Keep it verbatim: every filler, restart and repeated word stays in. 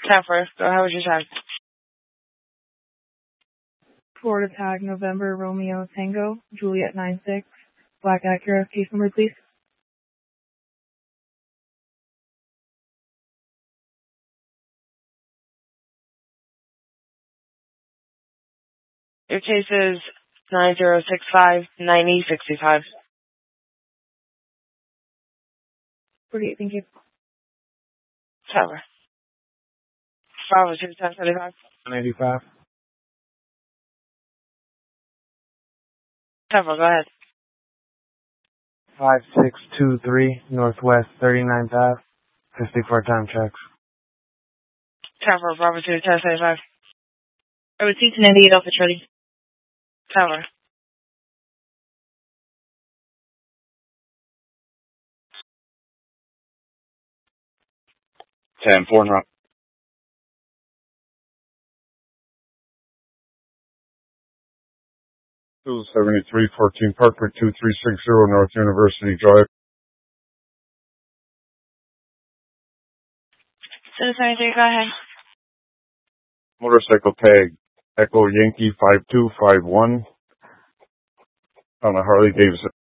Temper, go ahead with your tag. Florida tag November Romeo Tango, Juliet nine six, Black Acura, case number please. Your case is nine zero six five nine zero six five. forty-eight, thank you. Temper. Bravo two ten seventy-five. one eighty-five. Temper, go ahead. five six two three Northwest thirty-ninth Ave, fifty-four time checks. Temper, Bravo two ten seventy-five. I would see to ninety-eight Alpha Charlie. Temper. ten four and rock. two seventy-three fourteen Parkway two three six zero North University Drive. two seventy-three, go ahead. Motorcycle tag Echo Yankee five two five one on a Harley Davidson.